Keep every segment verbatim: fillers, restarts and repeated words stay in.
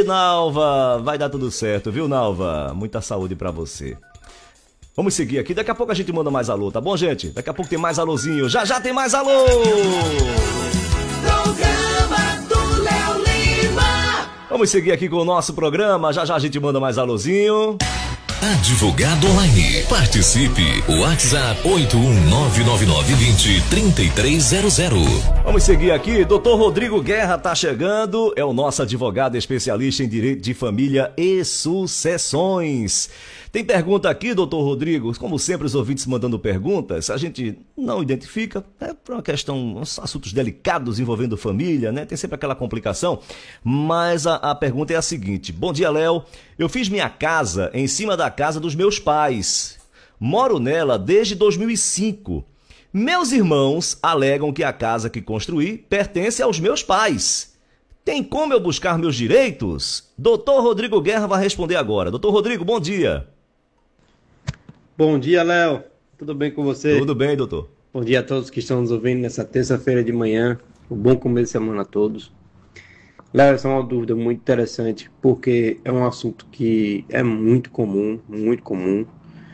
Ei, Nalva, vai dar tudo certo, viu, Nalva? Muita saúde pra você. Vamos seguir aqui, daqui a pouco a gente manda mais alô, tá bom, gente? Daqui a pouco tem mais alôzinho, já já tem mais alô! Programa do Léo Lima. Vamos seguir aqui com o nosso programa, já já a gente manda mais alôzinho. Advogado Online. Participe. WhatsApp oito um nove nove nove dois zero três três zero zero. Vamos seguir aqui. doutor Rodrigo Guerra tá chegando. É o nosso advogado especialista em direito de família e sucessões. Tem pergunta aqui, doutor Rodrigo. Como sempre, os ouvintes mandando perguntas. A gente não identifica, é por uma questão, uns assuntos delicados envolvendo família, né? Tem sempre aquela complicação. Mas a, a pergunta é a seguinte. Bom dia, Léo. Eu fiz minha casa em cima da casa dos meus pais. Moro nela desde dois mil e cinco. Meus irmãos alegam que a casa que construí pertence aos meus pais. Tem como eu buscar meus direitos? doutor Rodrigo Guerra vai responder agora. doutor Rodrigo, bom dia. Bom dia, Léo. Tudo bem com você? Tudo bem, doutor. Bom dia a todos que estão nos ouvindo nessa terça-feira de manhã. Um bom começo de semana a todos. Léo, essa é uma dúvida muito interessante, porque é um assunto que é muito comum, muito comum.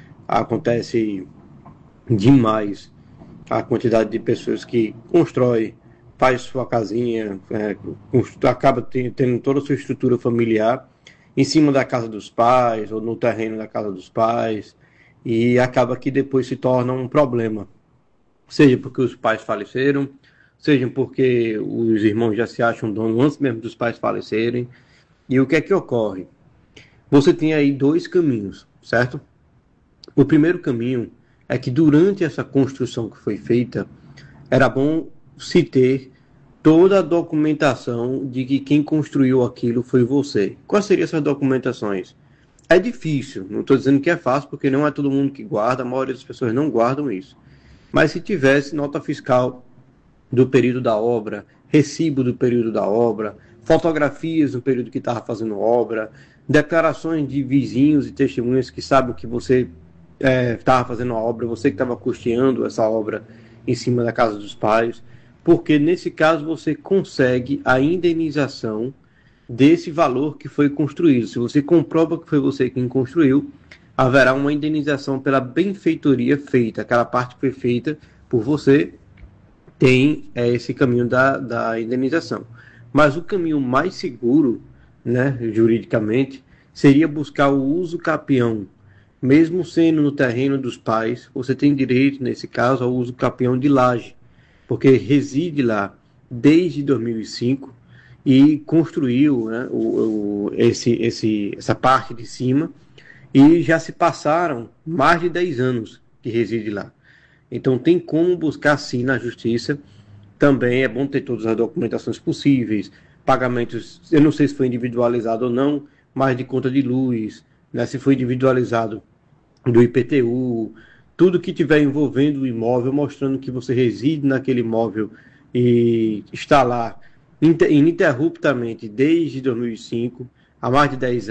Acontece demais a quantidade de pessoas que constrói, faz sua casinha, é, acaba tendo toda a sua estrutura familiar em cima da casa dos pais ou no terreno da casa dos pais, e acaba que depois se torna um problema, seja porque os pais faleceram, seja porque os irmãos já se acham donos antes mesmo dos pais falecerem. E o que é que ocorre? Você tem aí dois caminhos, certo? O primeiro caminho é que durante essa construção que foi feita, era bom se ter toda a documentação de que quem construiu aquilo foi você. Quais seriam essas documentações? É difícil, não estou dizendo que é fácil, porque não é todo mundo que guarda, a maioria das pessoas não guardam isso. Mas se tivesse nota fiscal do período da obra, recibo do período da obra, fotografias do período que estava fazendo obra, declarações de vizinhos e testemunhas que sabem que você estava é, fazendo a obra, você que estava custeando essa obra em cima da casa dos pais, porque nesse caso você consegue a indenização desse valor que foi construído. Se você comprova que foi você quem construiu, haverá uma indenização pela benfeitoria feita, aquela parte que foi feita por você, tem é, esse caminho da, da indenização. Mas o caminho mais seguro, né, juridicamente, seria buscar o uso capião. Mesmo sendo no terreno dos pais, você tem direito, nesse caso, ao uso capião de laje, porque reside lá desde dois mil e cinco e construiu, né, o, o, esse, esse, essa parte de cima, e já se passaram mais de dez anos que reside lá. Então tem como buscar sim na justiça. Também é bom ter todas as documentações possíveis, pagamentos, eu não sei se foi individualizado ou não, mas de conta de luz, né, se foi individualizado do I P T U, tudo que tiver envolvendo o imóvel, mostrando que você reside naquele imóvel e está lá ininterruptamente desde dois mil e cinco, há mais de dez anos.